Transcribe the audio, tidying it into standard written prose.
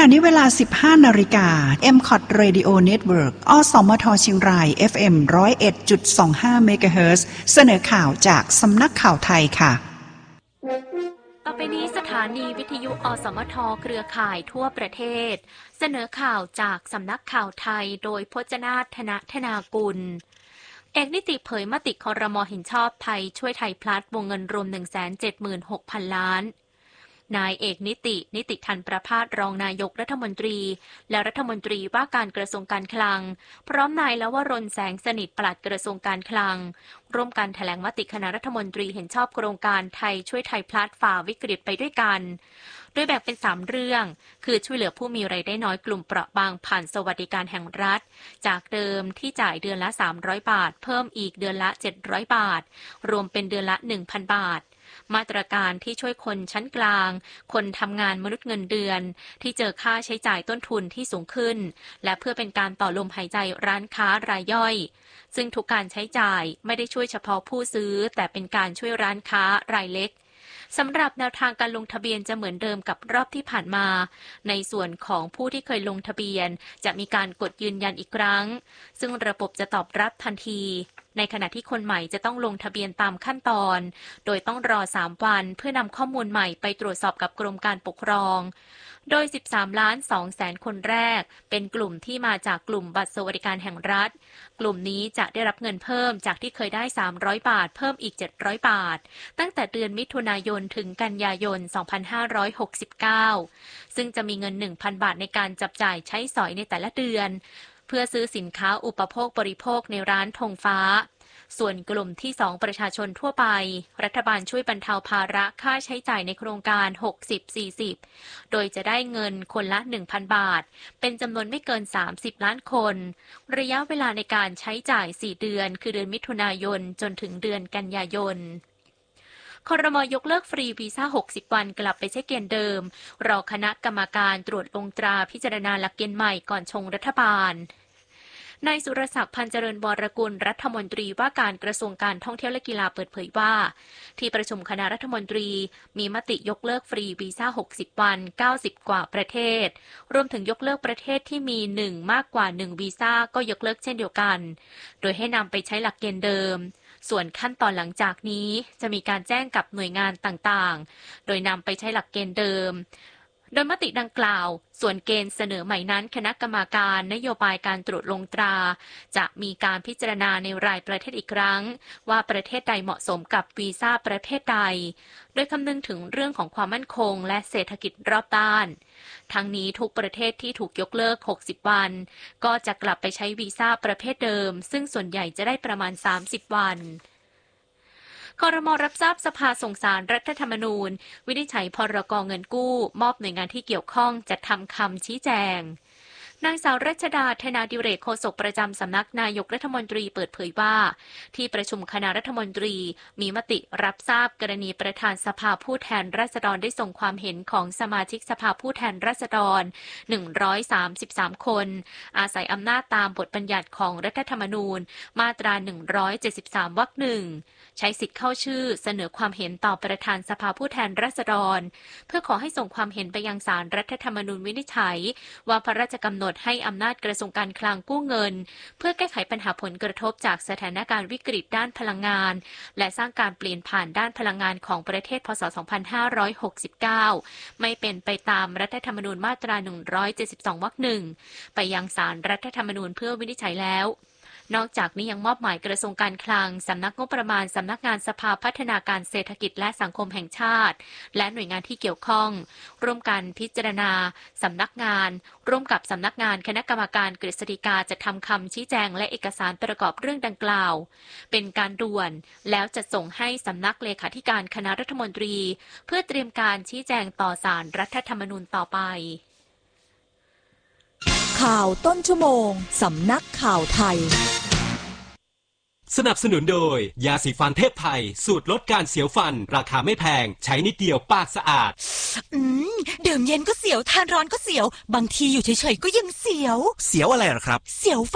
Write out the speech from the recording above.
ณะนี้เวลา 15 นาฬิกา MCOT Radio Network อสมทเชียงราย FM 101.25 เมกะเฮิรตซ์เสนอข่าวจากสำนักข่าวไทยค่ะต่อไปนี้สถานีวิทยุอสมทเครือข่ายทั่วประเทศเสนอข่าวจากสำนักข่าวไทยโดยพจนาถ ธนากุลเอกนิติเผยมติครม.เห็นชอบไทยช่วยไทยพลัสวงเงินรวม 176,000 ล้านนายเอกนิติทันประภาสรองนายกรัฐมนตรีและรัฐมนตรีว่าการกระทรวงการคลังพร้อมนายลวรนแสงสนิทปลัดกระทรวงการคลังร่วมกันแถลงมติคณะรัฐมนตรีเห็นชอบโครงการไทยช่วยไทยพลัสฝ่าวิกฤตไปด้วยกันโดยแบ่งเป็น3เรื่องคือช่วยเหลือผู้มีรายได้น้อยกลุ่มเปราะบางผ่านสวัสดิการแห่งรัฐจากเดิมที่จ่ายเดือนละ300บาทเพิ่มอีกเดือนละ700บาทรวมเป็นเดือนละ 1,000 บาทมาตรการที่ช่วยคนชั้นกลางคนทำงานมนุษย์เงินเดือนที่เจอค่าใช้จ่ายต้นทุนที่สูงขึ้นและเพื่อเป็นการต่อลมหายใจร้านค้ารายย่อยซึ่งทุกการใช้จ่ายไม่ได้ช่วยเฉพาะผู้ซื้อแต่เป็นการช่วยร้านค้ารายเล็กสำหรับแนวทางการลงทะเบียนจะเหมือนเดิมกับรอบที่ผ่านมาในส่วนของผู้ที่เคยลงทะเบียนจะมีการกดยืนยันอีกครั้งซึ่งระบบจะตอบรับทันทีในขณะที่คนใหม่จะต้องลงทะเบียนตามขั้นตอนโดยต้องรอ3วันเพื่อนำข้อมูลใหม่ไปตรวจสอบกับกรมการปกครองโดย 13,200,000 คนแรกเป็นกลุ่มที่มาจากกลุ่มบัตรสวัสดิการแห่งรัฐกลุ่มนี้จะได้รับเงินเพิ่มจากที่เคยได้300บาทเพิ่มอีก700บาทตั้งแต่เดือนมิถุนายนถึงกันยายน2569ซึ่งจะมีเงิน 1,000 บาทในการจับจ่ายใช้สอยในแต่ละเดือนเพื่อซื้อสินค้าอุปโภคบริโภคในร้านธงฟ้าส่วนกลุ่มที่2ประชาชนทั่วไปรัฐบาลช่วยบรรเทาภาระค่าใช้จ่ายในโครงการ 60-40 โดยจะได้เงินคนละ 1,000 บาทเป็นจำนวนไม่เกิน30ล้านคนระยะเวลาในการใช้จ่าย4เดือนคือเดือนมิถุนายนจนถึงเดือนกันยายนครม.ยกเลิกฟรีวีซ่า60วันกลับไปใช้เกณฑ์เดิมรอคณะกรรมการตรวจลงตราพิจารณาหลักเกณฑ์ใหม่ก่อนชงรัฐบาลนายสุรศักดิ์พันเจริญวรกุลรัฐมนตรีว่าการกระทรวงการท่องเที่ยวและกีฬาเปิดเผยว่าที่ประชุมคณะรัฐมนตรีมีมติยกเลิกฟรีวีซ่า60วัน90กว่าประเทศรวมถึงยกเลิกประเทศที่มี1มากกว่า1วีซ่าก็ยกเลิกเช่นเดียวกันโดยให้นำไปใช้หลักเกณฑ์เดิมส่วนขั้นตอนหลังจากนี้จะมีการแจ้งกับหน่วยงานต่างๆโดยนำไปใช้หลักเกณฑ์เดิมโดยมติดังกล่าวส่วนเกณฑ์เสนอใหม่นั้นคณะกรรมการนโยบายการตรวจลงตราจะมีการพิจารณาในรายประเทศอีกครั้งว่าประเทศใดเหมาะสมกับวีซ่าประเภทใดโดยคำนึงถึงเรื่องของความมั่นคงและเศรษฐกิจรอบด้านทั้งนี้ทุกประเทศที่ถูกยกเลิก60วันก็จะกลับไปใช้วีซ่าประเภทเดิมซึ่งส่วนใหญ่จะได้ประมาณ30วันครม.รับทราบสภาส่งสารรัฐธรรมนูญวินิจฉัยพรก.เงินกู้มอบหน่วยงานที่เกี่ยวข้องจัดทำคำชี้แจงนางสาวรัชดาธนาดิเรกโฆษกประจำสำนักนายกรัฐมนตรีเปิดเผยว่าที่ประชุมคณะรัฐมนตรีมีมติรับทราบกรณีประธานสภาผู้แทนราษฎรได้ส่งความเห็นของสมาชิกสภาผู้แทนราษฎร133คนอาศัยอำนาจตามบทบัญญัติของรัฐธรรมนูญมาตรา173วรรคหนึ่งใช้สิทธิ์เข้าชื่อเสนอความเห็นต่อประธานสภาผู้แทนราษฎรเพื่อขอให้ส่งความเห็นไปยังศาลรัฐธรรมนูญวินิจฉัยว่าพระราชกำหนดให้อำนาจกระทรวงการคลังกู้เงินเพื่อแก้ไขปัญหาผลกระทบจากสถานการณ์วิกฤตด้านพลังงานและสร้างการเปลี่ยนผ่านด้านพลังงานของประเทศพ.ศ. 2569ไม่เป็นไปตามรัฐธรรมนูญมาตรา172วรรคหนึ่งไปยังศาลรัฐธรรมนูญเพื่อวินิจฉัยแล้วนอกจากนี้ยังมอบหมายกระทรวงการคลังสำนักงบประมาณสำนักงานสภาพัฒนาการเศรษฐกิจและสังคมแห่งชาติและหน่วยงานที่เกี่ยวข้องร่วมกันพิจารณาสำนักงานร่วมกับสำนักงานคณะกรรมการกฤษฎีกาจะทำคำชี้แจงและเอกสารประกอบเรื่องดังกล่าวเป็นการด่วนแล้วจะส่งให้สำนักเลขาธิการคณะรัฐมนตรีเพื่อเตรียมการชี้แจงต่อศาลรัฐธรรมนูญต่อไปข่าวต้นชั่วโมงสำนักข่าวไทยสนับสนุนโดยยาสีฟันเทพไทยสูตรลดการเสียวฟันราคาไม่แพงใช้นิดเดียวปากสะอาดดื่มเย็นก็เสียวทานร้อนก็เสียวบางทีอยู่เฉยๆก็ยังเสียวอะไรหรอครับเสียว